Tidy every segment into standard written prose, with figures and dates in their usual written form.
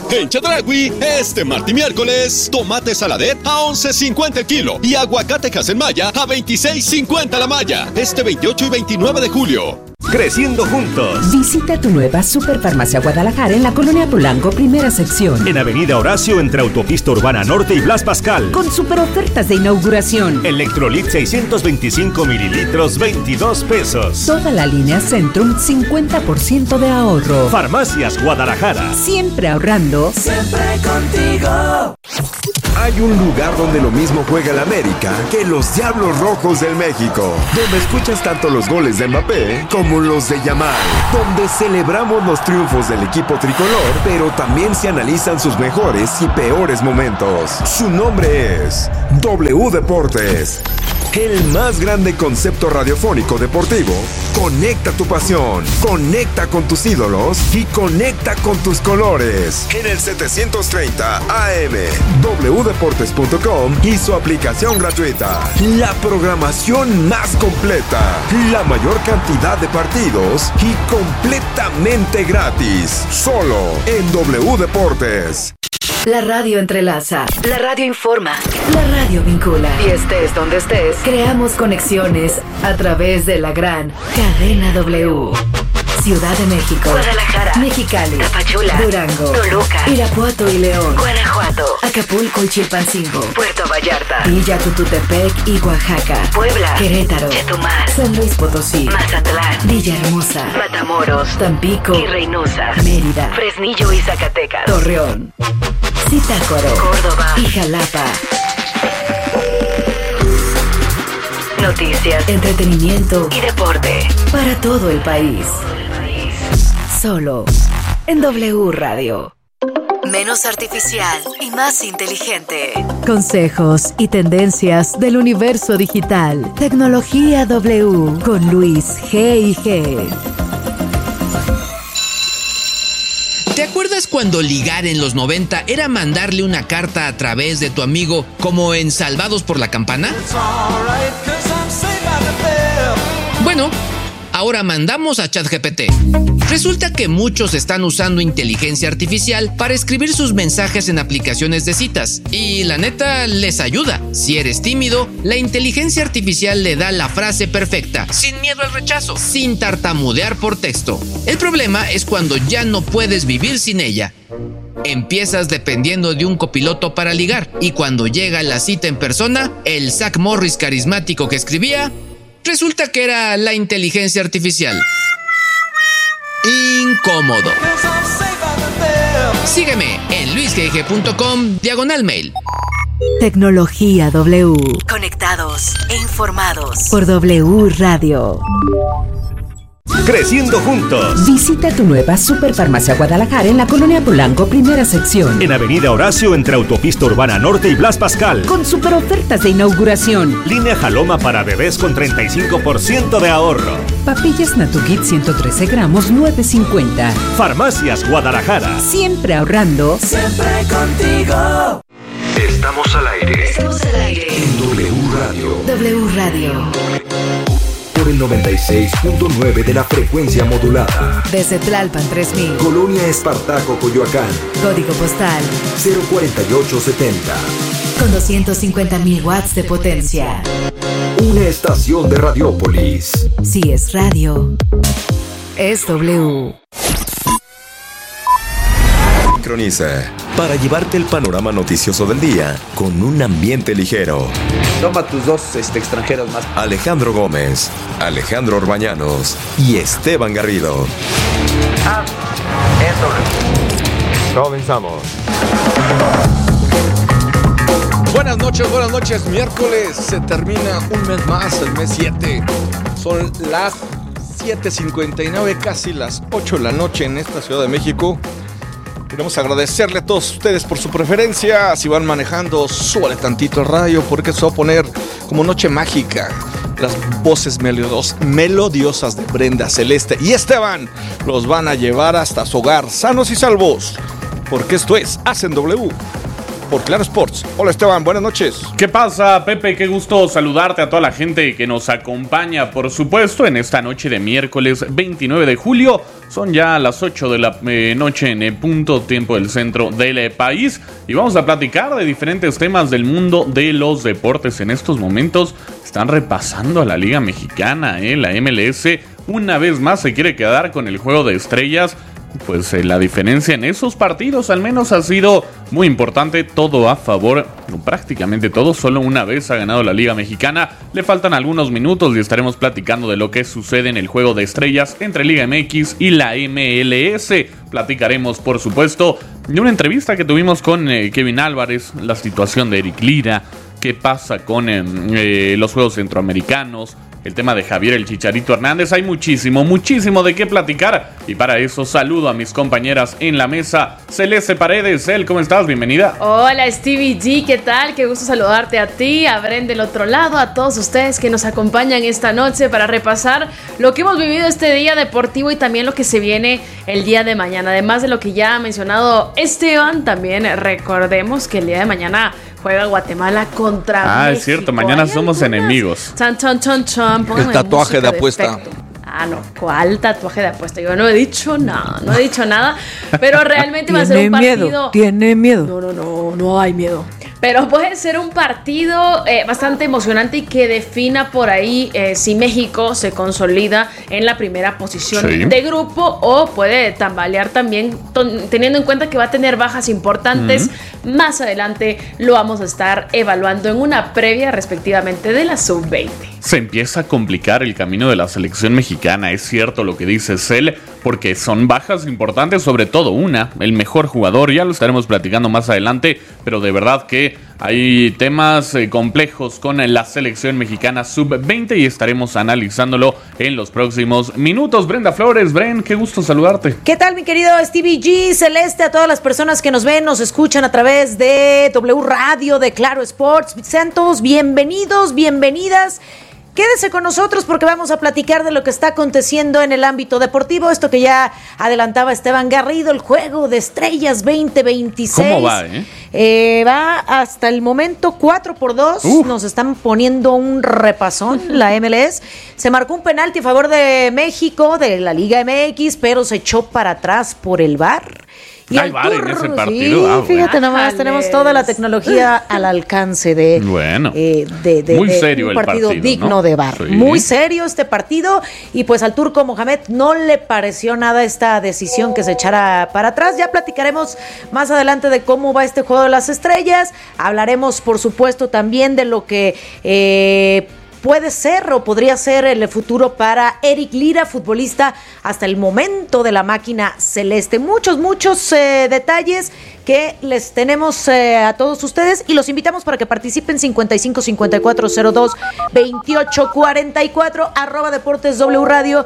En Chedraui, este martes y miércoles, tomate saladet a $11.50 el kilo y aguacate Hasenmaya a $26.50 la malla. Este 28 y 29 de julio. Creciendo juntos. Visita tu nueva Superfarmacia Guadalajara en la Colonia Polanco, primera sección. En Avenida Horacio, entre Autopista Urbana Norte y Blas Pascal. Con super ofertas de inauguración. Electrolit 625 mililitros, $22. Toda la línea Centrum, 50% de ahorro. Farmacias Guadalajara. Siempre ahorrando. Siempre contigo. Hay un lugar donde lo mismo juega el América que los Diablos Rojos del México, donde escuchas tanto los goles de Mbappé como los de Yamal, donde celebramos los triunfos del equipo tricolor, pero también se analizan sus mejores y peores momentos. Su nombre es W Deportes. El más grande concepto radiofónico deportivo. Conecta tu pasión, conecta con tus ídolos y conecta con tus colores. En el 730 AM, wdeportes.com y su aplicación gratuita. La programación más completa, la mayor cantidad de partidos y completamente gratis. Solo en W Deportes. La radio entrelaza, la radio informa, la radio vincula. Y estés donde estés, creamos conexiones a través de la gran Cadena W. Ciudad de México, Guadalajara, Mexicali, Tapachula, Durango, Toluca, Irapuato y León, Guanajuato, Acapulco y Chilpancingo, Puerto Vallarta, Villa Tututepec y Oaxaca, Puebla, Querétaro, Chetumal, San Luis Potosí, Mazatlán, Villahermosa, Matamoros, Tampico y Reynosa, Mérida, Fresnillo y Zacatecas, Torreón, Zitácuaro, Córdoba y Jalapa. Noticias, entretenimiento y deporte para todo el país. Solo en W Radio. Menos artificial y más inteligente. Consejos y tendencias del universo digital. Tecnología W con Luis G&G. ¿Te acuerdas cuando ligar en los 90 era mandarle una carta a través de tu amigo como en Salvados por la Campana? Bueno, ahora mandamos a ChatGPT. Resulta que muchos están usando inteligencia artificial para escribir sus mensajes en aplicaciones de citas. Y la neta, les ayuda. Si eres tímido, la inteligencia artificial le da la frase perfecta, sin miedo al rechazo, sin tartamudear por texto. El problema es cuando ya no puedes vivir sin ella. Empiezas dependiendo de un copiloto para ligar, y cuando llega la cita en persona, el Zach Morris carismático que escribía, resulta que era la inteligencia artificial. Incómodo. Sígueme en luisgg.com/mail. Tecnología W. Conectados e informados por W Radio. Creciendo juntos. Visita tu nueva Superfarmacia Guadalajara en la Colonia Polanco, primera sección. En Avenida Horacio, entre Autopista Urbana Norte y Blas Pascal. Con super ofertas de inauguración. Línea Jaloma para bebés con 35% de ahorro. Papillas Natugit 113 gramos, $9.50. Farmacias Guadalajara. Siempre ahorrando. Siempre contigo. Estamos al aire. Estamos al aire. En W Radio. W Radio. Por el 96.9 de la frecuencia modulada. Desde Tlalpan 3000. Colonia Espartaco, Coyoacán. Código postal 04870. con 250,000 watts de potencia. Una estación de Radiópolis. Si es radio, es W. Sincroniza para llevarte el panorama noticioso del día con un ambiente ligero. Toma tus dos extranjeros más. Alejandro Gómez, Alejandro Orbañanos y Esteban Garrido. Comenzamos. Buenas noches, miércoles, se termina un mes más, el mes 7. Son las 7:59, casi las 8 de la noche en esta Ciudad de México. Queremos agradecerle a todos ustedes por su preferencia. Si van manejando, súbale tantito el radio porque se va a poner como noche mágica. Las voces melodiosas de Brenda, Celeste y Esteban los van a llevar hasta su hogar, sanos y salvos. Porque esto es Hacen W por Claro Sports. Hola Esteban, buenas noches. ¿Qué pasa, Pepe? Qué gusto saludarte a toda la gente que nos acompaña, por supuesto, en esta noche de miércoles 29 de julio Son ya las 8 de la noche en el punto tiempo del centro del país. Y vamos a platicar de diferentes temas del mundo de los deportes. En estos momentos están repasando a la Liga Mexicana, la MLS. Una vez más se quiere quedar con el juego de estrellas. Pues la diferencia en esos partidos al menos ha sido muy importante, todo a favor, prácticamente todo, solo una vez ha ganado la Liga Mexicana, le faltan algunos minutos y estaremos platicando de lo que sucede en el juego de estrellas entre Liga MX y la MLS. Platicaremos, por supuesto, de una entrevista que tuvimos con Kevin Álvarez, la situación de Eric Lira, qué pasa con los Juegos Centroamericanos, el tema de Javier el Chicharito Hernández. Hay muchísimo de qué platicar. Y para eso saludo a mis compañeras en la mesa. Celeste Paredes, ¿cómo estás? Bienvenida. Hola Stevie G, ¿qué tal? Qué gusto saludarte a ti, a Bren del otro lado, a todos ustedes que nos acompañan esta noche para repasar lo que hemos vivido este día deportivo y también lo que se viene el día de mañana. Además de lo que ya ha mencionado Esteban, también recordemos que el día de mañana juega Guatemala contra México. Es cierto, mañana somos enemigos. El tatuaje de apuesta. No, ¿cuál tatuaje de apuesta? Yo no he dicho nada, pero realmente va a ser un partido... ¿Tiene miedo? No hay miedo. Pero puede ser un partido bastante emocionante y que defina por ahí si México se consolida en la primera posición de grupo o puede tambalear también, teniendo en cuenta que va a tener bajas importantes. Más adelante lo vamos a estar evaluando en una previa respectivamente de la Sub-20. Se empieza a complicar el camino de la selección mexicana, es cierto lo que dice Cel, porque son bajas importantes, sobre todo el mejor jugador, ya lo estaremos platicando más adelante, pero de verdad que hay temas complejos con la selección mexicana Sub-20 y estaremos analizándolo en los próximos minutos. Brenda Flores, Bren, qué gusto saludarte. ¿Qué tal, mi querido Stevie G, Celeste, a todas las personas que nos ven, nos escuchan a través de W Radio, de Claro Sports, Santos, bienvenidos, bienvenidas. Quédese con nosotros porque vamos a platicar de lo que está aconteciendo en el ámbito deportivo. Esto que ya adelantaba Esteban Garrido, el Juego de Estrellas 2026. ¿Cómo va, Va hasta el momento 4-2. Nos están poniendo un repasón la MLS. Se marcó un penalti a favor de México, de la Liga MX, pero se echó para atrás por el VAR. Y hay VAR en ese partido. Sí, fíjate nomás, tenemos toda la tecnología al alcance de muy serio un partido digno, ¿no? De VAR. Sí. Muy serio este partido y pues al Turco Mohamed no le pareció nada esta decisión que se echara para atrás. Ya platicaremos más adelante de cómo va este Juego de las Estrellas. Hablaremos, por supuesto, también de lo que puede ser o podría ser el futuro para Eric Lira, futbolista hasta el momento de la máquina celeste. Muchos detalles que les tenemos a todos ustedes y los invitamos para que participen 55 54 02 28 44 @Deportes W Radio,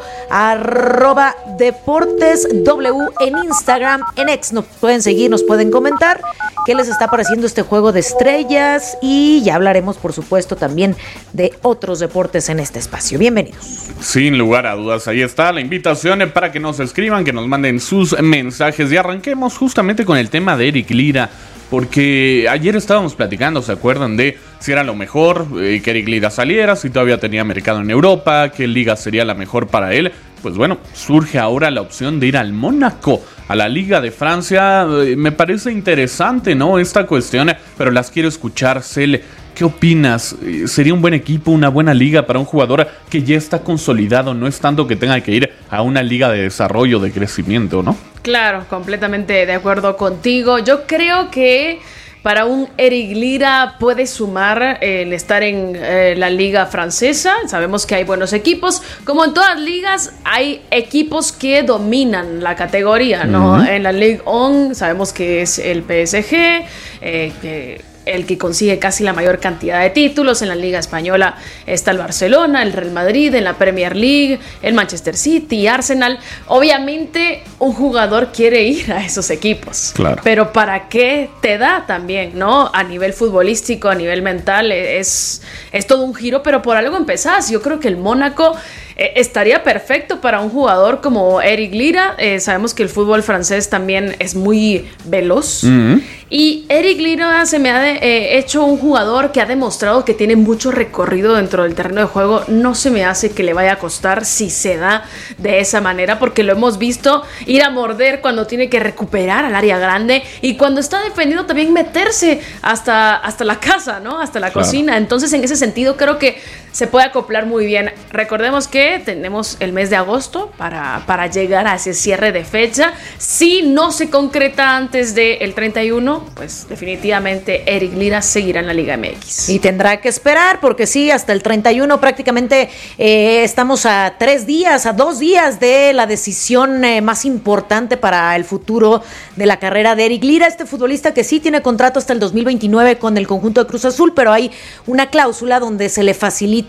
@Deportes W en Instagram, en X. Nos pueden seguir, nos pueden comentar qué les está pareciendo este Juego de Estrellas y ya hablaremos, por supuesto, también de otros deportes en este espacio. Bienvenidos. Sin lugar a dudas, ahí está la invitación para que nos escriban, que nos manden sus mensajes y arranquemos justamente con el tema de Eric Lira, porque ayer estábamos platicando, ¿se acuerdan de si era lo mejor que Eric Lira saliera, si todavía tenía mercado en Europa, qué liga sería la mejor para él? Pues bueno, surge ahora la opción de ir al Mónaco, a la Liga de Francia. Me parece interesante, ¿no? Esta cuestión, pero las quiero escuchar, Cel. ¿Qué opinas? ¿Sería un buen equipo, una buena liga para un jugador que ya está consolidado? No es tanto que tenga que ir a una liga de desarrollo, de crecimiento, ¿no? Claro, completamente de acuerdo contigo. Yo creo que para un Eric Lira puede sumar el estar en la liga francesa. Sabemos que hay buenos equipos. Como en todas ligas, hay equipos que dominan la categoría, ¿no? En la Ligue 1 sabemos que es el PSG, el que consigue casi la mayor cantidad de títulos. En la Liga Española está el Barcelona, el Real Madrid, en la Premier League, el Manchester City, Arsenal. Obviamente un jugador quiere ir a esos equipos, claro, pero ¿para qué te da también, no? A nivel futbolístico, a nivel mental, es todo un giro, pero por algo empezás. Yo creo que el Mónaco estaría perfecto para un jugador como Eric Lira. Sabemos que el fútbol francés también es muy veloz. Y Eric Lira se me ha hecho un jugador que ha demostrado que tiene mucho recorrido dentro del terreno de juego. No se me hace que le vaya a costar si se da de esa manera, porque lo hemos visto ir a morder cuando tiene que recuperar al área grande y cuando está defendiendo también meterse hasta la casa, ¿no? Hasta la cocina. Entonces, en ese sentido, creo que se puede acoplar muy bien. Recordemos que tenemos el mes de agosto para llegar a ese cierre de fecha. Si no se concreta antes del 31, pues definitivamente Eric Lira seguirá en la Liga MX. Y tendrá que esperar, porque sí, hasta el 31 prácticamente estamos a 2 días de la decisión más importante para el futuro de la carrera de Eric Lira, este futbolista que sí tiene contrato hasta el 2029 con el conjunto de Cruz Azul, pero hay una cláusula donde se le facilita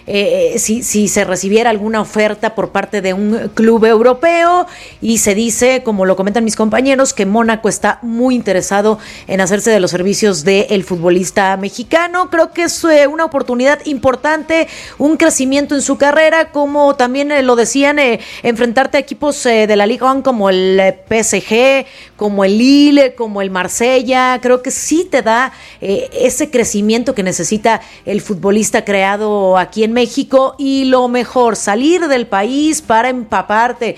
si se recibiera alguna oferta por parte de un club europeo, y se dice, como lo comentan mis compañeros, que Mónaco está muy interesado en hacerse de los servicios del futbolista mexicano. Creo que es una oportunidad importante, un crecimiento en su carrera, como también lo decían, enfrentarte a equipos de la Liga 1 como el PSG, como el Lille, como el Marsella. Creo que sí te da ese crecimiento que necesita el futbolista creado aquí en México, y lo mejor, salir del país para empaparte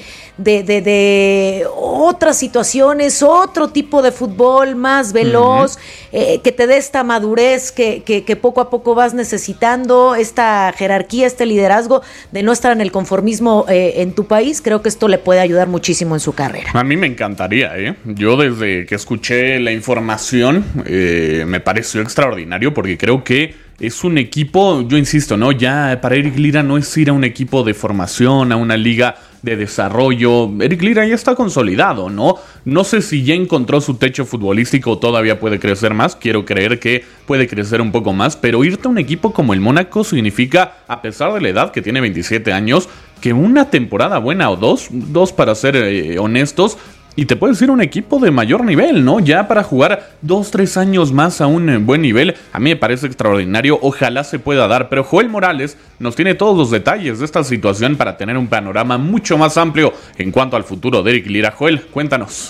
de otras situaciones, otro tipo de fútbol más veloz, que te dé esta madurez que poco a poco vas necesitando, esta jerarquía, este liderazgo de no estar en el conformismo en tu país. Creo que esto le puede ayudar muchísimo en su carrera. A mí me encantaría, Yo desde que escuché la información me pareció extraordinario, porque creo que es un equipo, yo insisto, ¿no? Ya para Eric Lira no es ir a un equipo de formación, a una liga de desarrollo. Eric Lira ya está consolidado, ¿no? No sé si ya encontró su techo futbolístico o todavía puede crecer más. Quiero creer que puede crecer un poco más, pero irte a un equipo como el Mónaco significa, a pesar de la edad, que tiene 27 años, que una temporada buena o dos para ser honestos, y te puedes ir a un equipo de mayor nivel, ¿no? Ya para jugar 2-3 años más a un buen nivel, a mí me parece extraordinario. Ojalá se pueda dar, pero Joel Morales nos tiene todos los detalles de esta situación para tener un panorama mucho más amplio en cuanto al futuro de Eric Lira. Joel, cuéntanos.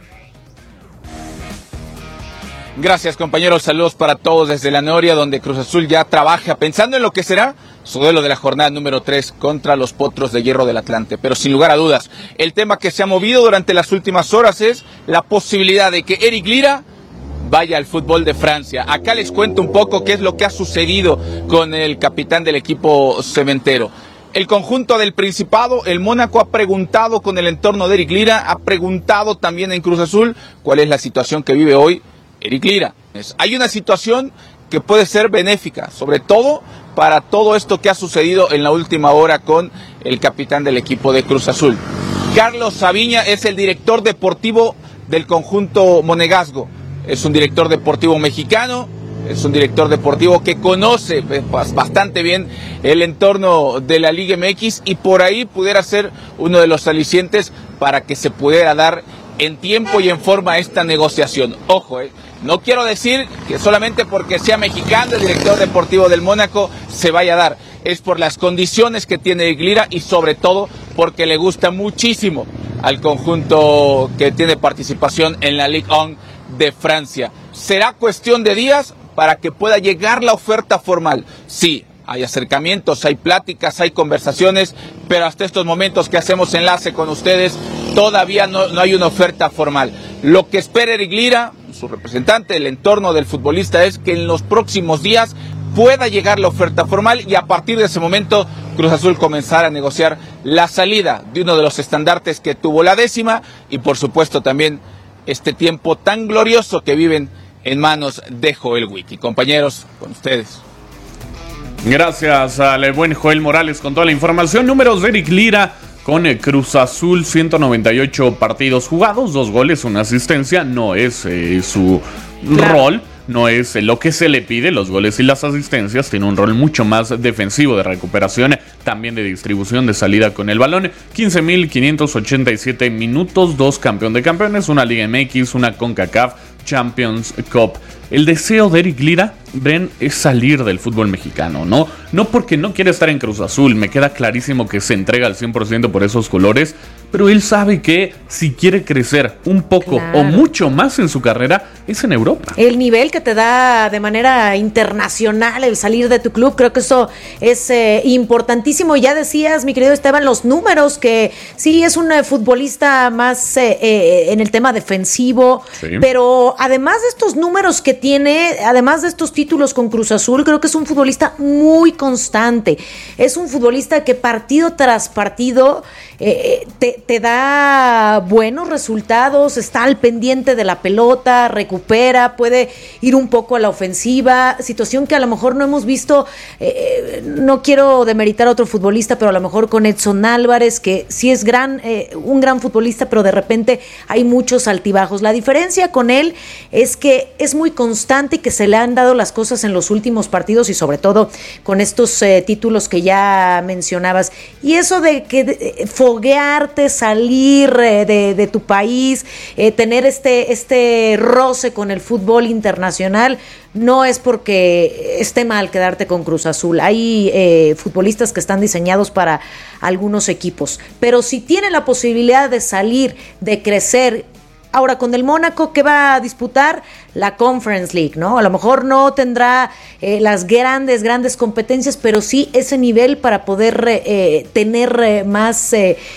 Gracias, compañeros, saludos para todos desde la Noria, donde Cruz Azul ya trabaja pensando en lo que será su duelo de la jornada número 3 contra los Potros de Hierro del Atlante. Pero sin lugar a dudas, el tema que se ha movido durante las últimas horas es la posibilidad de que Eric Lira vaya al fútbol de Francia. Acá les cuento un poco qué es lo que ha sucedido con el capitán del equipo cementero. El conjunto del Principado, el Mónaco, ha preguntado con el entorno de Eric Lira, ha preguntado también en Cruz Azul cuál es la situación que vive hoy Eric Lira. Hay una situación que puede ser benéfica, sobre todo para todo esto que ha sucedido en la última hora con el capitán del equipo de Cruz Azul. Carlos Sabiña es el director deportivo del conjunto monegasco. Es un director deportivo mexicano, es un director deportivo que conoce bastante bien el entorno de la Liga MX, y por ahí pudiera ser uno de los alicientes para que se pudiera dar en tiempo y en forma esta negociación. Ojo, no quiero decir que solamente porque sea mexicano el director deportivo del Mónaco se vaya a dar. Es por las condiciones que tiene Eric Lira, y sobre todo porque le gusta muchísimo al conjunto que tiene participación en la Ligue 1 de Francia. ¿Será cuestión de días para que pueda llegar la oferta formal? Sí, hay acercamientos, hay pláticas, hay conversaciones, pero hasta estos momentos que hacemos enlace con ustedes, todavía no hay una oferta formal. Lo que espera Eric Lira, su representante, el entorno del futbolista, es que en los próximos días pueda llegar la oferta formal, y a partir de ese momento Cruz Azul comenzará a negociar la salida de uno de los estandartes que tuvo la 10ª, y por supuesto también este tiempo tan glorioso que viven en manos de Joel Wiki. Compañeros, con ustedes. Gracias al buen Joel Morales con toda la información. Números de Eric Lira con Cruz Azul: 198 partidos jugados, 2 goles, 1 asistencia. No es su rol, no es lo que se le pide, los goles y las asistencias. Tiene un rol mucho más defensivo, de recuperación, también de distribución, de salida con el balón. 15.587 minutos, 2 campeón de campeones, una Liga MX, una CONCACAF Champions Cup. El deseo de Eric Lira Bren, es salir del fútbol mexicano, ¿no? No porque no quiere estar en Cruz Azul, me queda clarísimo que se entrega al 100% por esos colores, pero él sabe que si quiere crecer un poco o mucho más en su carrera, es en Europa. El nivel que te da de manera internacional el salir de tu club, creo que eso es importantísimo. Ya decías, mi querido Esteban, los números, que sí es un futbolista más en el tema defensivo, sí. Pero además de estos números que tiene, además de estos títulos con Cruz Azul, creo que es un futbolista muy constante. Es un futbolista que partido tras partido te da buenos resultados, está al pendiente de la pelota, recupera, puede ir un poco a la ofensiva, situación que a lo mejor no hemos visto, no quiero demeritar a otro futbolista, pero a lo mejor con Edson Álvarez, que sí es un gran futbolista, pero de repente hay muchos altibajos. La diferencia con él es que es muy constante y que se le han dado las cosas en los últimos partidos y sobre todo con estos títulos que ya mencionabas. Y eso de que foguearte, salir de tu país, tener este roce con el fútbol internacional, no es porque esté mal quedarte con Cruz Azul. Hay futbolistas que están diseñados para algunos equipos, pero si tienen la posibilidad de salir, de crecer. Ahora, con el Mónaco, ¿qué va a disputar? La Conference League, ¿no? A lo mejor no tendrá las grandes competencias, pero sí ese nivel para poder tener más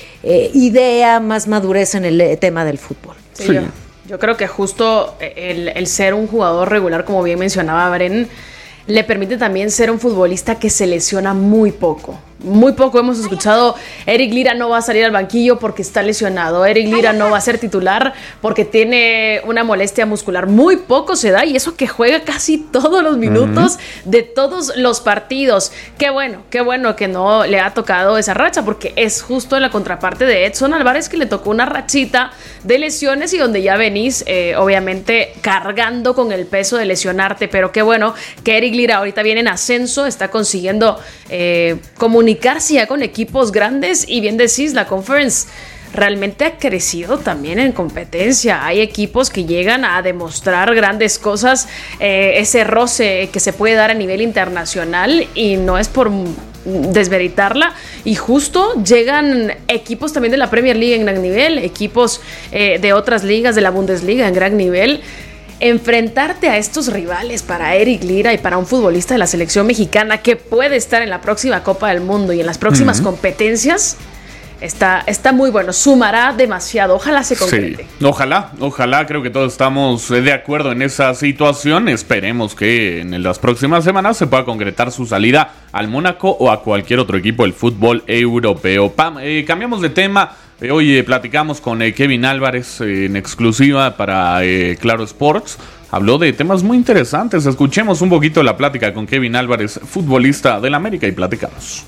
idea, más madurez en el tema del fútbol. Sí. Yo creo que justo el ser un jugador regular, como bien mencionaba Bren, le permite también ser un futbolista que se lesiona muy poco. Muy poco hemos escuchado, Eric Lira no va a salir al banquillo porque está lesionado, Eric Lira no va a ser titular porque tiene una molestia muscular. Muy poco se da, y eso que juega casi todos los minutos de todos los partidos. Qué bueno que no le ha tocado esa racha, porque es justo la contraparte de Edson Álvarez, que le tocó una rachita de lesiones y donde ya venís obviamente cargando con el peso de lesionarte. Pero qué bueno que Eric Lira ahorita viene en ascenso, está consiguiendo comunicarse ya con equipos grandes, y bien decís, la Conference realmente ha crecido también en competencia. Hay equipos que llegan a demostrar grandes cosas, ese roce que se puede dar a nivel internacional, y no es por desmeritarla, y justo llegan equipos también de la Premier League en gran nivel, equipos de otras ligas, de la Bundesliga en gran nivel. Enfrentarte a estos rivales para Eric Lira y para un futbolista de la selección mexicana que puede estar en la próxima Copa del Mundo y en las próximas competencias, está muy bueno, sumará demasiado. Ojalá se concrete. Sí, ojalá, creo que todos estamos de acuerdo en esa situación. Esperemos que en las próximas semanas se pueda concretar su salida al Mónaco o a cualquier otro equipo del fútbol europeo. Cambiamos de tema. Hoy platicamos con Kevin Álvarez en exclusiva para Claro Sports. Habló de temas muy interesantes. Escuchemos un poquito la plática con Kevin Álvarez, futbolista del América, y platicamos.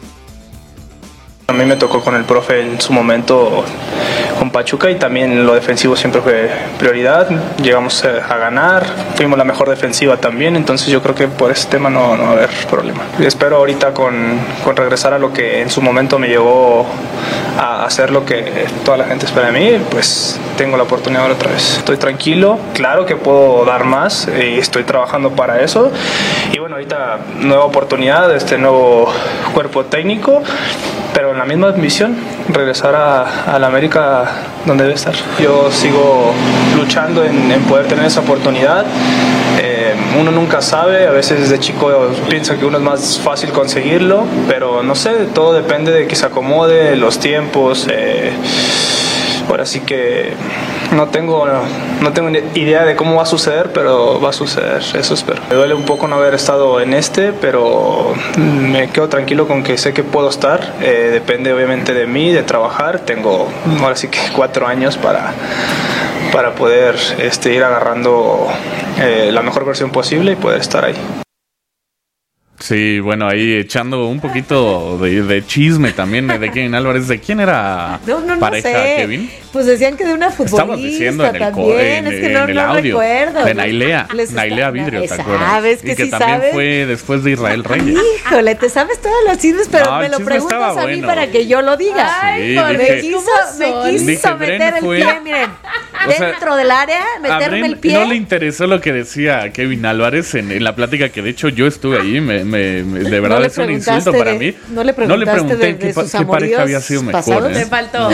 A mí me tocó con el profe en su momento con Pachuca, y también lo defensivo siempre fue prioridad. Llegamos a ganar, fuimos la mejor defensiva también, entonces yo creo que por ese tema no va a haber problema. Espero ahorita con regresar a lo que en su momento me llevó a hacer lo que toda la gente espera de mí, pues tengo la oportunidad otra vez. Estoy tranquilo, claro que puedo dar más y estoy trabajando para eso. Y bueno, ahorita nueva oportunidad, nuevo cuerpo técnico, pero en la misma misión, regresar a la América donde debe estar. Yo sigo luchando en poder tener esa oportunidad. Uno nunca sabe, a veces desde chico piensa que uno es más fácil conseguirlo, pero no sé, todo depende de que se acomode, los tiempos. Ahora sí que no tengo idea de cómo va a suceder, pero va a suceder, eso espero. Me duele un poco no haber estado en pero me quedo tranquilo con que sé que puedo estar. Depende obviamente de mí, de trabajar. Tengo ahora sí que 4 años para poder ir agarrando la mejor versión posible y poder estar ahí. Sí, bueno, ahí echando un poquito de chisme también de Kevin Álvarez. ¿De quién era pareja, sé. Kevin? Pues decían que de una futbolista. Estabas diciendo en el audio recuerdo. De Nailea Vidrio, ¿te acuerdas? Sabes que y que sí también sabes. fue después de Israel Reyes. Híjole, te sabes todos los chismes, pero no, me lo preguntas a mí para que yo lo diga. Sí, me quiso meter el pie, miren. dentro del área, meterme el pie. No le interesó lo que decía Kevin Álvarez en la plática, que de hecho yo estuve ahí, de verdad es un insulto para mí. No le pregunté qué pareja había sido mejor. Te faltó.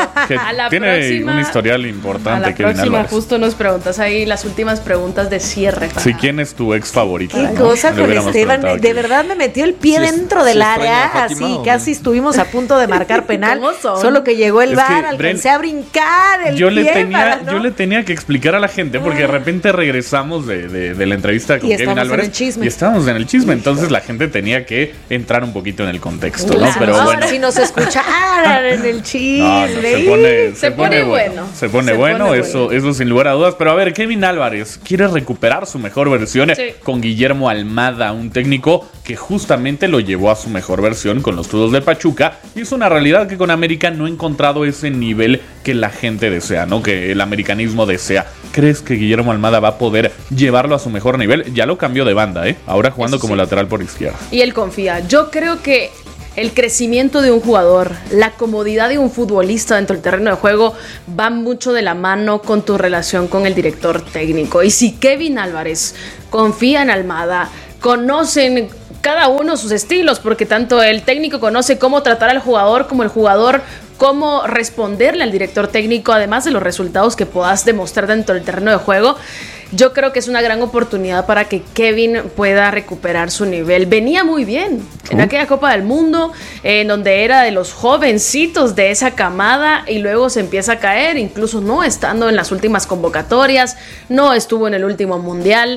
Tiene un historial importante, Kevin Álvarez. A la próxima justo nos preguntas ahí las últimas preguntas de cierre. Sí, ¿quién es tu ex favorito? Qué cosa con Esteban, de verdad me metió el pie dentro del área, así casi estuvimos a punto de marcar penal, solo que llegó el VAR, alcancé a brincar el yo le tenía que explicar a la gente, porque de repente regresamos de la entrevista con Kevin Álvarez y estábamos en el chisme, entonces la gente tenía que entrar un poquito en el contexto, ¿no? Pero ahora bueno, si nos escucharan en el chisme, se pone bueno. Se pone bueno, eso sin lugar a dudas. Pero a ver, Kevin Álvarez quiere recuperar su mejor versión con Guillermo Almada, un técnico que justamente lo llevó a su mejor versión con los Tuzos de Pachuca, y es una realidad que con América no ha encontrado ese nivel que la gente desea, ¿no? Que el americanismo desea. ¿Crees que Guillermo Almada va a poder llevarlo a su mejor nivel? Ya lo cambió de banda, ahora jugando como lateral por izquierda. Y él confía. Yo creo que el crecimiento de un jugador, la comodidad de un futbolista dentro del terreno de juego va mucho de la mano con tu relación con el director técnico. Y si Kevin Álvarez confía en Almada, conocen cada uno sus estilos, porque tanto el técnico conoce cómo tratar al jugador como el jugador cómo responderle al director técnico, además de los resultados que puedas demostrar dentro del terreno de juego. Yo creo que es una gran oportunidad para que Kevin pueda recuperar su nivel. Venía muy bien en aquella Copa del Mundo, en donde era de los jovencitos de esa camada, y luego se empieza a caer, incluso no estando en las últimas convocatorias, no estuvo en el último mundial.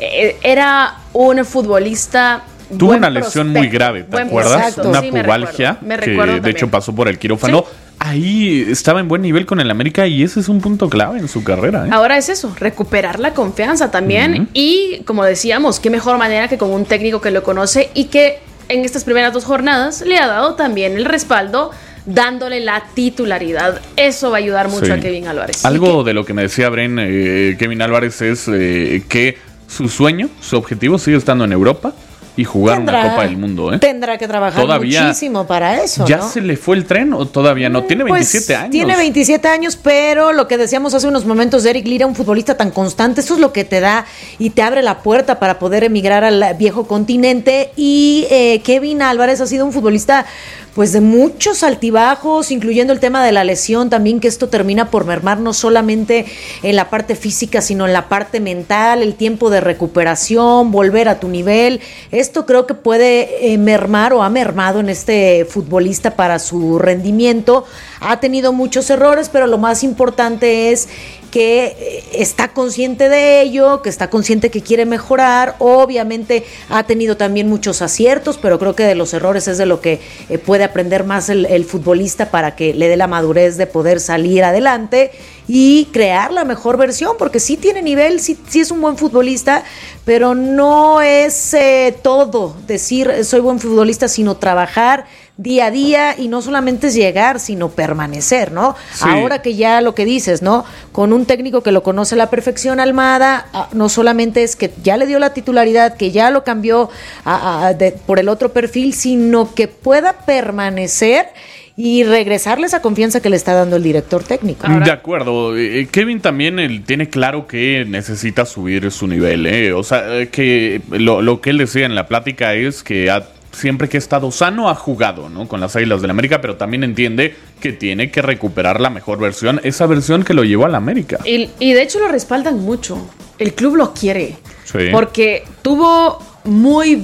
Era un futbolista. Tuvo una lesión muy grave, ¿te acuerdas? Una pubalgia, que de hecho pasó por el quirófano. Sí. Ahí estaba en buen nivel con el América, y ese es un punto clave en su carrera. Ahora es eso, recuperar la confianza también. Y como decíamos, qué mejor manera que con un técnico que lo conoce y que en estas primeras 2 jornadas le ha dado también el respaldo, dándole la titularidad. Eso va a ayudar mucho a Kevin Álvarez. Algo de lo que me decía Bren, Kevin Álvarez, es que su sueño, su objetivo sigue estando en Europa y jugar una Copa del Mundo. Tendrá que trabajar muchísimo para eso, ¿Ya ¿no? se le fue el tren o todavía no? Tiene 27 años. Tiene 27 años, pero lo que decíamos hace unos momentos de Eric Lira, un futbolista tan constante, eso es lo que te da y te abre la puerta para poder emigrar al viejo continente. Y Kevin Álvarez ha sido un futbolista pues de muchos altibajos, incluyendo el tema de la lesión también, que esto termina por mermar no solamente en la parte física, sino en la parte mental, el tiempo de recuperación, volver a tu nivel. Esto creo que puede mermar o ha mermado en este futbolista para su rendimiento. Ha tenido muchos errores, pero lo más importante es que está consciente de ello, que está consciente que quiere mejorar. Obviamente ha tenido también muchos aciertos, pero creo que de los errores es de lo que puede aprender más el futbolista para que le dé la madurez de poder salir adelante y crear la mejor versión, porque sí tiene nivel, sí es un buen futbolista, pero no es todo decir soy buen futbolista, sino trabajar día a día, y no solamente es llegar, sino permanecer, ¿no? Sí. Ahora que ya lo que dices, ¿no? Con un técnico que lo conoce a la perfección, Almada, no solamente es que ya le dio la titularidad, que ya lo cambió por el otro perfil, sino que pueda permanecer y regresarle esa confianza que le está dando el director técnico. De acuerdo. Kevin también tiene claro que necesita subir su nivel, O sea, que lo que él decía en la plática es que siempre que ha estado sano ha jugado, ¿no? Con las Águilas del América, pero también entiende que tiene que recuperar la mejor versión, esa versión que lo llevó al América. Y de hecho lo respaldan mucho. El club lo quiere. Sí. Porque tuvo muy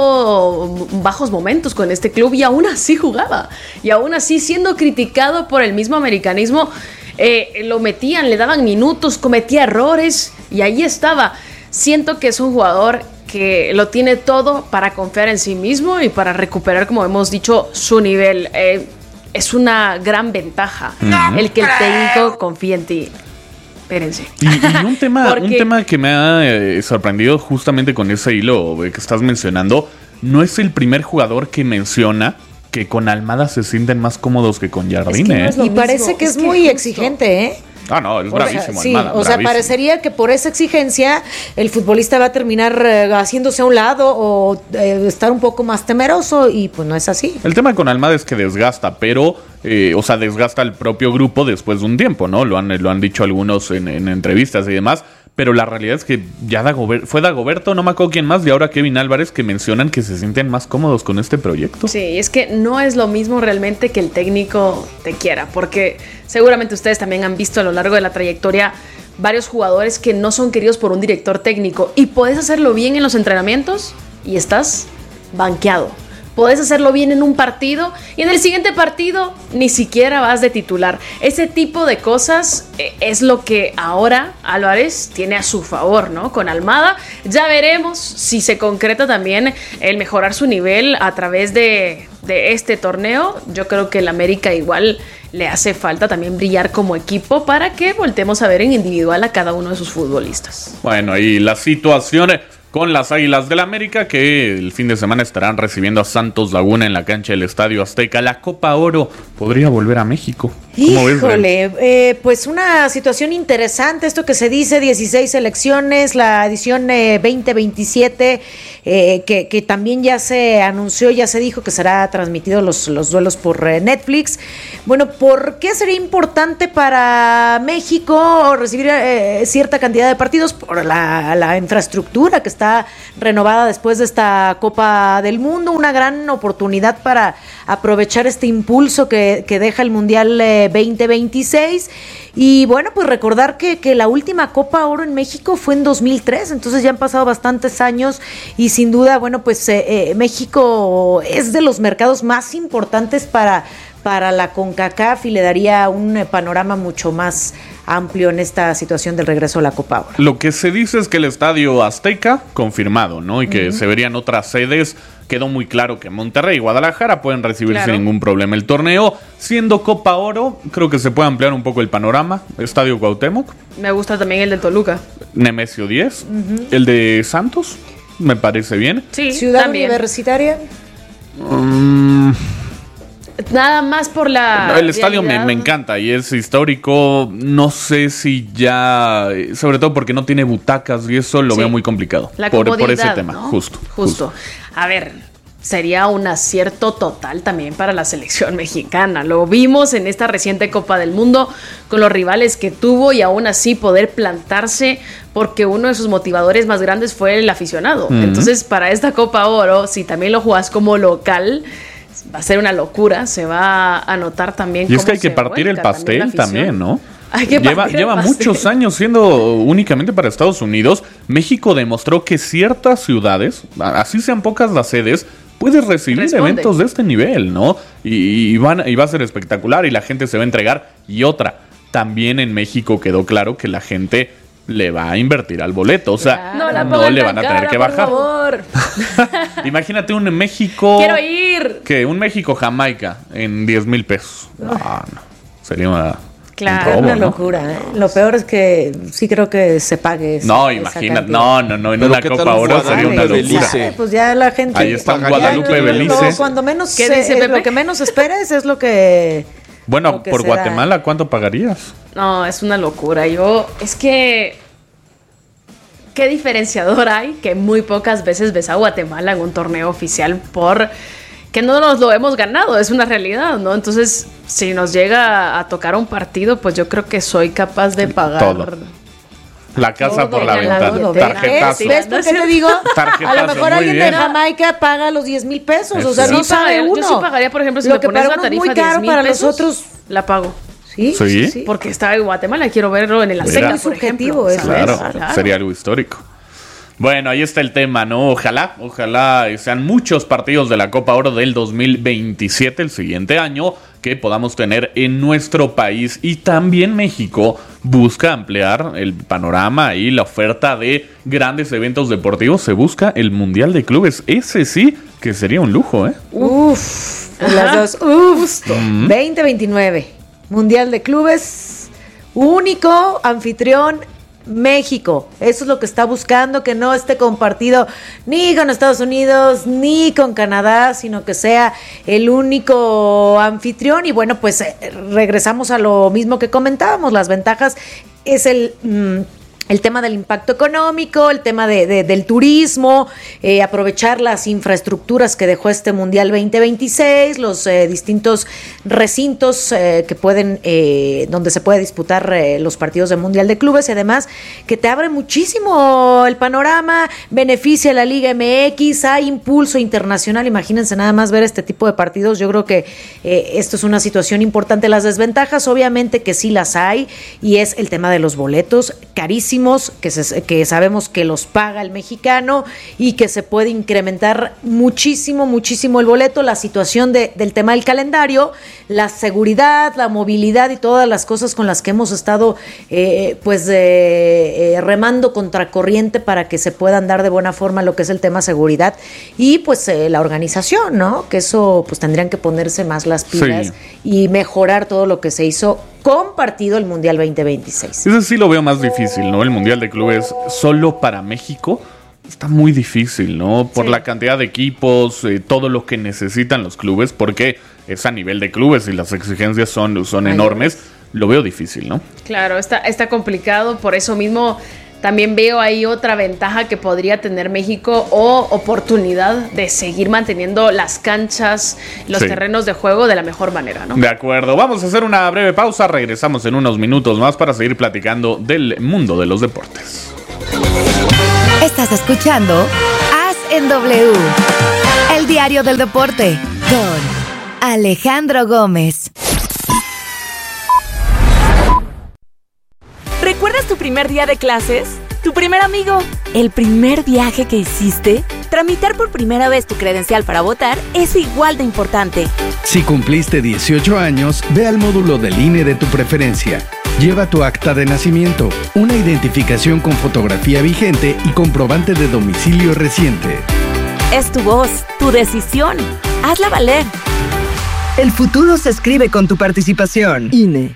bajos momentos con este club y aún así jugaba. Y aún así, siendo criticado por el mismo americanismo, lo metían, le daban minutos, cometía errores y ahí estaba. Siento que es un jugador que lo tiene todo para confiar en sí mismo y para recuperar, como hemos dicho, su nivel. Es una gran ventaja el que el técnico confíe en ti. Espérense. Y un tema que me ha sorprendido justamente con ese hilo que estás mencionando, no es el primer jugador que menciona que con Almada se sienten más cómodos que con Jardine. Y parece que es muy exigente, Ah, no, es bravísimo. Sí, Almada, o sea, parecería que por esa exigencia el futbolista va a terminar haciéndose a un lado o estar un poco más temeroso y pues no es así. El tema con Almada es que desgasta, pero, desgasta al propio grupo después de un tiempo, ¿no? Lo han dicho algunos en entrevistas y demás. Pero la realidad es que ya fue Dagoberto, no me acuerdo quién más, y ahora Kevin Álvarez, que mencionan que se sienten más cómodos con este proyecto. Sí, es que no es lo mismo realmente que el técnico te quiera, porque seguramente ustedes también han visto a lo largo de la trayectoria varios jugadores que no son queridos por un director técnico y podés hacerlo bien en los entrenamientos y estás banqueado. Podés hacerlo bien en un partido y en el siguiente partido ni siquiera vas de titular. Ese tipo de cosas es lo que ahora Álvarez tiene a su favor, ¿no? Con Almada ya veremos si se concreta también el mejorar su nivel a través de este torneo. Yo creo que el América igual le hace falta también brillar como equipo para que voltemos a ver en individual a cada uno de sus futbolistas. Bueno, y la situación con las Águilas del América, que el fin de semana estarán recibiendo a Santos Laguna en la cancha del Estadio Azteca. La Copa Oro podría volver a México. Híjole, pues una situación interesante, esto que se dice, 16 selecciones, la edición 2027, que también ya se anunció, ya se dijo que será transmitido los duelos por Netflix. Bueno, ¿por qué sería importante para México recibir cierta cantidad de partidos? Por la infraestructura que está renovada después de esta Copa del Mundo, una gran oportunidad para aprovechar este impulso que deja el Mundial 2026 y bueno, pues recordar que la última Copa Oro en México fue en 2003, entonces ya han pasado bastantes años y sin duda, bueno, pues México es de los mercados más importantes para la CONCACAF y le daría un panorama mucho más amplio en esta situación del regreso a la Copa Oro. Lo que se dice es que el Estadio Azteca, confirmado, ¿no? Y que se verían otras sedes. Quedó muy claro que Monterrey y Guadalajara pueden recibir sin ningún problema el torneo. Siendo Copa Oro, creo que se puede ampliar un poco el panorama. Estadio Cuauhtémoc. Me gusta también el de Toluca. Nemesio 10. El de Santos, me parece bien. Sí, Ciudad también. Universitaria. Nada más por la... El estadio me encanta y es histórico. No sé si ya... Sobre todo porque no tiene butacas y eso lo veo muy complicado. Por ese tema, ¿no? Justo. A ver, sería un acierto total también para la selección mexicana. Lo vimos en esta reciente Copa del Mundo con los rivales que tuvo y aún así poder plantarse porque uno de sus motivadores más grandes fue el aficionado. Entonces, para esta Copa Oro, si también lo jugás como local, va a ser una locura. Se va a notar también. Y es que hay que partir el pastel también, ¿no? Lleva muchos años siendo únicamente para Estados Unidos. México demostró que ciertas ciudades, así sean pocas las sedes, puedes recibir eventos de este nivel, ¿no? Y va a ser espectacular y la gente se va a entregar. Y otra, también en México quedó claro que la gente le va a invertir al boleto. O sea, no le van a tener que bajar. Por favor. Imagínate un México... ¡Quiero ir! Que un México-Jamaica en 10,000 pesos. No. Sería una locura, ¿eh? Lo peor es que sí creo que se pague. No, imagínate. No. En una Copa Oro sería una locura. Pues ya la gente. Ahí está Guadalupe Belice. Cuando menos lo que menos esperes es lo que. Bueno, por será. Guatemala, ¿cuánto pagarías? No, es una locura. Es que. ¿Qué diferenciador hay? Que muy pocas veces ves a Guatemala en un torneo oficial por. Que no nos lo hemos ganado, es una realidad, ¿no? Entonces, si nos llega a tocar un partido, pues yo creo que soy capaz de pagar todo. La casa por la ventana. Tarjetazo. ¿Ves por qué te digo? A lo mejor alguien de Jamaica paga los 10,000 pesos. O sea, no sabe uno. Yo sí pagaría, por ejemplo, si me pones la tarifa de 10,000 pesos, los otros la pago. ¿Sí? Porque está en Guatemala, quiero verlo en el Azteca, por ejemplo. Claro, sería algo histórico. Bueno, ahí está el tema, ¿no? Ojalá sean muchos partidos de la Copa Oro del 2027, el siguiente año, que podamos tener en nuestro país. Y también México busca ampliar el panorama y la oferta de grandes eventos deportivos. Se busca el Mundial de Clubes. Ese sí que sería un lujo, ¿eh? Las dos. 2029. Mundial de Clubes. Único anfitrión México. Eso es lo que está buscando, que no esté compartido ni con Estados Unidos ni con Canadá, sino que sea el único anfitrión. Y bueno, pues regresamos a lo mismo que comentábamos. Las ventajas es el tema del impacto económico, el tema del turismo, aprovechar las infraestructuras que dejó este Mundial 2026, los distintos recintos que pueden, donde se puede disputar los partidos del Mundial de Clubes, y además que te abre muchísimo el panorama, beneficia a la Liga MX, hay impulso internacional. Imagínense nada más ver este tipo de partidos. Yo creo que esto es una situación importante. Las desventajas, obviamente que sí las hay, y es el tema de los boletos carísimos, que sabemos que los paga el mexicano y que se puede incrementar muchísimo el boleto, la situación del tema del calendario, la seguridad, la movilidad y todas las cosas con las que hemos estado remando contracorriente para que se puedan dar de buena forma lo que es el tema seguridad y pues la organización, ¿no? Que eso pues tendrían que ponerse más las pilas y mejorar todo lo que se hizo compartido el Mundial 2026. Ese sí lo veo más difícil, ¿no? El Mundial de Clubes solo para México está muy difícil, ¿no? Por la cantidad de equipos, todo lo que necesitan los clubes, porque es a nivel de clubes y las exigencias son enormes. Lo veo difícil, ¿no? Claro, está complicado, por eso mismo también veo ahí otra ventaja que podría tener México o oportunidad de seguir manteniendo las canchas, los terrenos de juego de la mejor manera, ¿no? De acuerdo, vamos a hacer una breve pausa, regresamos en unos minutos más para seguir platicando del mundo de los deportes. Estás escuchando Haz en W, el diario del deporte, con Alejandro Gómez. ¿Recuerdas tu primer día de clases? ¿Tu primer amigo? ¿El primer viaje que hiciste? Tramitar por primera vez tu credencial para votar es igual de importante. Si cumpliste 18 años, ve al módulo del INE de tu preferencia. Lleva tu acta de nacimiento, una identificación con fotografía vigente y comprobante de domicilio reciente. Es tu voz, tu decisión. Hazla valer. El futuro se escribe con tu participación. INE.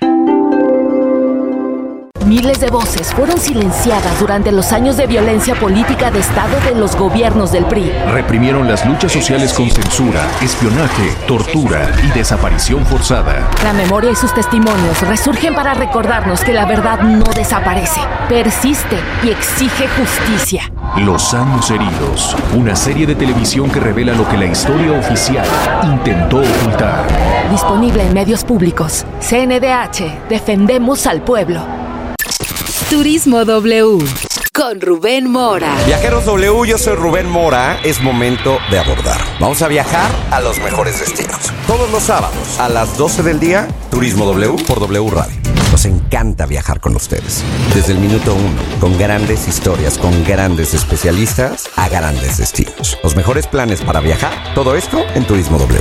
Miles de voces fueron silenciadas durante los años de violencia política de Estado de los gobiernos del PRI. Reprimieron las luchas sociales con censura, espionaje, tortura y desaparición forzada. La memoria y sus testimonios resurgen para recordarnos que la verdad no desaparece, persiste y exige justicia. Los años heridos, una serie de televisión que revela lo que la historia oficial intentó ocultar. Disponible en medios públicos. CNDH, defendemos al pueblo. Turismo W, con Rubén Mora. Viajeros W, yo soy Rubén Mora. Es momento de abordar. Vamos a viajar a los mejores destinos. Todos los sábados a las 12 del día, Turismo W por W Radio. Nos encanta viajar con ustedes. Desde el minuto 1, con grandes historias, con grandes especialistas a grandes destinos. Los mejores planes para viajar, todo esto en Turismo W.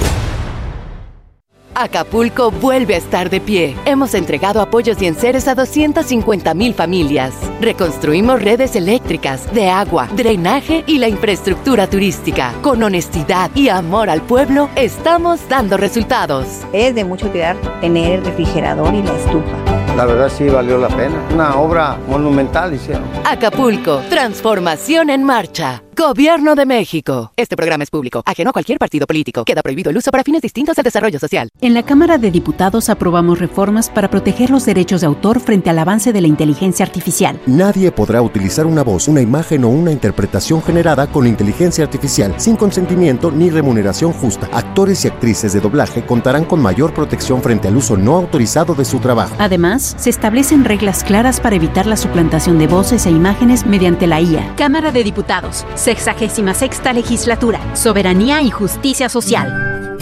Acapulco vuelve a estar de pie. Hemos entregado apoyos y enseres a 250,000 familias. Reconstruimos redes eléctricas, de agua, drenaje y la infraestructura turística. Con honestidad y amor al pueblo, estamos dando resultados. Es de mucho cuidar tener el refrigerador y la estufa. La verdad sí valió la pena. Una obra monumental hicieron. Acapulco, transformación en marcha. Gobierno de México. Este programa es público, ajeno a cualquier partido político. Queda prohibido el uso para fines distintos al desarrollo social. En la Cámara de Diputados aprobamos reformas para proteger los derechos de autor frente al avance de la inteligencia artificial. Nadie podrá utilizar una voz, una imagen o una interpretación generada con inteligencia artificial sin consentimiento ni remuneración justa. Actores y actrices de doblaje contarán con mayor protección frente al uso no autorizado de su trabajo. Además, se establecen reglas claras para evitar la suplantación de voces e imágenes mediante la IA. Cámara de Diputados, 66ª Legislatura, Soberanía y Justicia Social.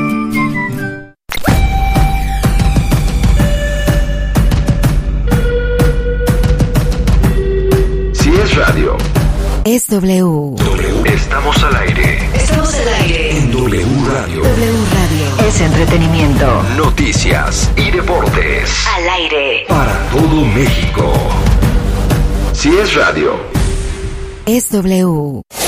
Si es radio, es W. Estamos al aire. Estamos al aire. En W Radio. W Radio. Es entretenimiento. Noticias y deportes. Al aire. Para todo México. Si es radio, es W.